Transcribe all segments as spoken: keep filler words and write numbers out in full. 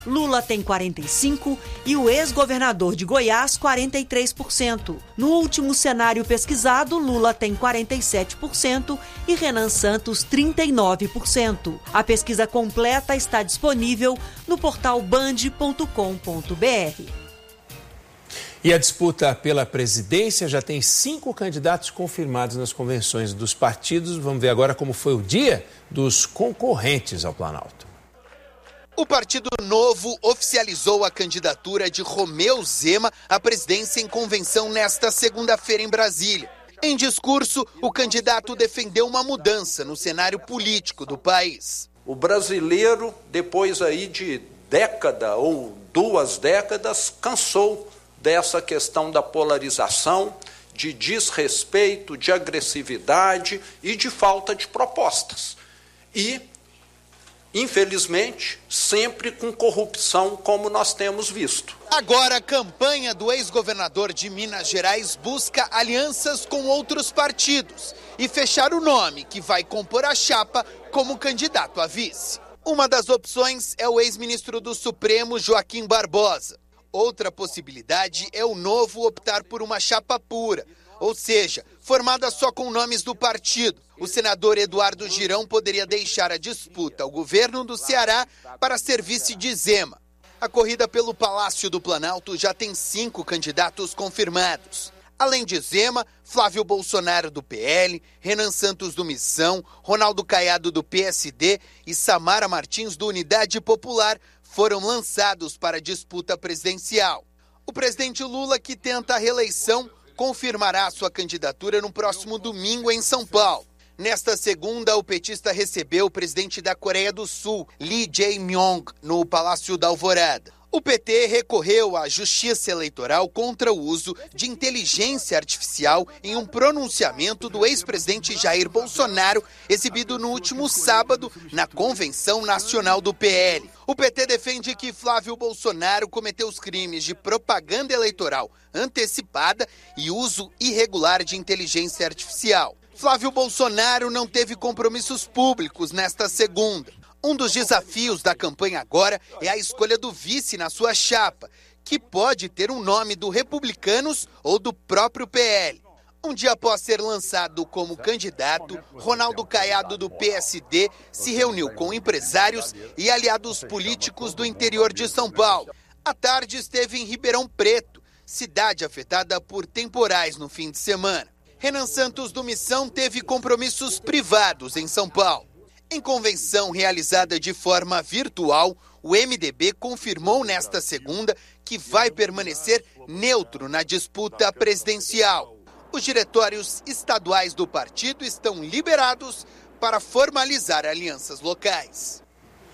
Lula tem quarenta e cinco por cento e o ex-governador de Goiás, quarenta e três por cento. No último cenário pesquisado, Lula tem quarenta e sete por cento e Renan Santos, trinta e nove por cento. A pesquisa completa está disponível no portal band ponto com ponto br. E a disputa pela presidência já tem cinco candidatos confirmados nas convenções dos partidos. Vamos ver agora como foi o dia dos concorrentes ao Planalto. O Partido Novo oficializou a candidatura de Romeu Zema à presidência em convenção nesta segunda-feira em Brasília. Em discurso, o candidato defendeu uma mudança no cenário político do país. O brasileiro, depois aí de década ou duas décadas, cansou dessa questão da polarização, de desrespeito, de agressividade e de falta de propostas. E, infelizmente, sempre com corrupção, como nós temos visto. Agora, a campanha do ex-governador de Minas Gerais busca alianças com outros partidos e fechar o nome que vai compor a chapa como candidato a vice. Uma das opções é o ex-ministro do Supremo, Joaquim Barbosa. Outra possibilidade é o Novo optar por uma chapa pura, ou seja, formada só com nomes do partido. O senador Eduardo Girão poderia deixar a disputa ao governo do Ceará para ser vice de Zema. A corrida pelo Palácio do Planalto já tem cinco candidatos confirmados. Além de Zema, Flávio Bolsonaro do P L, Renan Santos do Missão, Ronaldo Caiado do P S D e Samara Martins do Unidade Popular foram lançados para a disputa presidencial. O presidente Lula, que tenta a reeleição, confirmará sua candidatura no próximo domingo em São Paulo. Nesta segunda, o petista recebeu o presidente da Coreia do Sul, Lee Jae-myung, no Palácio da Alvorada. O P T recorreu à Justiça Eleitoral contra o uso de inteligência artificial em um pronunciamento do ex-presidente Jair Bolsonaro, exibido no último sábado na Convenção Nacional do P L. O P T defende que Flávio Bolsonaro cometeu os crimes de propaganda eleitoral antecipada e uso irregular de inteligência artificial. Flávio Bolsonaro não teve compromissos públicos nesta segunda. Um dos desafios da campanha agora é a escolha do vice na sua chapa, que pode ter um nome do Republicanos ou do próprio P L. Um dia após ser lançado como candidato, Ronaldo Caiado do P S D se reuniu com empresários e aliados políticos do interior de São Paulo. À tarde esteve em Ribeirão Preto, cidade afetada por temporais no fim de semana. Renan Santos do Missão teve compromissos privados em São Paulo. Em convenção realizada de forma virtual, o M D B confirmou nesta segunda que vai permanecer neutro na disputa presidencial. Os diretórios estaduais do partido estão liberados para formalizar alianças locais.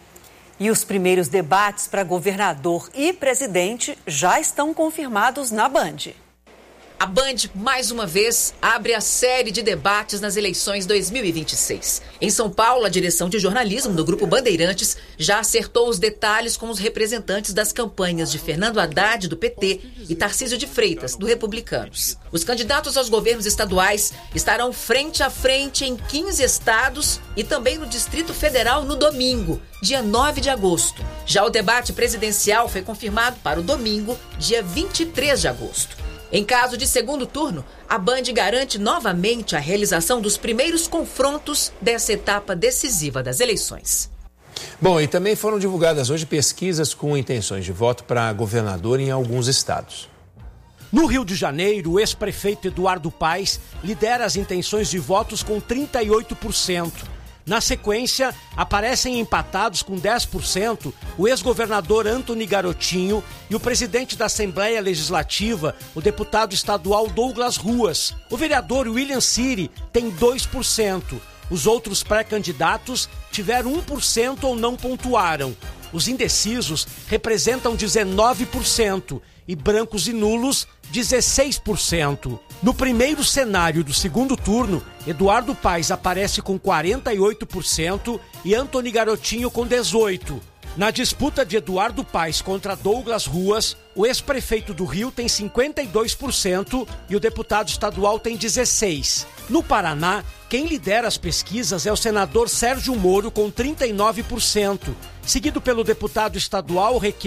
E os primeiros debates para governador e presidente já estão confirmados na Band. A Band, mais uma vez, abre a série de debates nas eleições dois mil e vinte e seis. Em São Paulo, a direção de jornalismo do Grupo Bandeirantes já acertou os detalhes com os representantes das campanhas de Fernando Haddad, do P T, e Tarcísio de Freitas, do Republicanos. Os candidatos aos governos estaduais estarão frente a frente em quinze estados e também no Distrito Federal no domingo, dia nove de agosto. Já o debate presidencial foi confirmado para o domingo, dia vinte e três de agosto. Em caso de segundo turno, a Band garante novamente a realização dos primeiros confrontos dessa etapa decisiva das eleições. Bom, e também foram divulgadas hoje pesquisas com intenções de voto para governador em alguns estados. No Rio de Janeiro, o ex-prefeito Eduardo Paes lidera as intenções de votos com trinta e oito por cento. Na sequência, aparecem empatados com dez por cento o ex-governador Antony Garotinho e o presidente da Assembleia Legislativa, o deputado estadual Douglas Ruas. O vereador William Siri tem dois por cento. Os outros pré-candidatos tiveram um por cento ou não pontuaram. Os indecisos representam dezenove por cento e brancos e nulos dezesseis por cento. No primeiro cenário do segundo turno, Eduardo Paes aparece com quarenta e oito por cento e Antony Garotinho com dezoito por cento. Na disputa de Eduardo Paes contra Douglas Ruas, o ex-prefeito do Rio tem cinquenta e dois por cento e o deputado estadual tem dezesseis por cento. No Paraná, quem lidera as pesquisas é o senador Sérgio Moro com trinta e nove por cento, seguido pelo deputado estadual Requião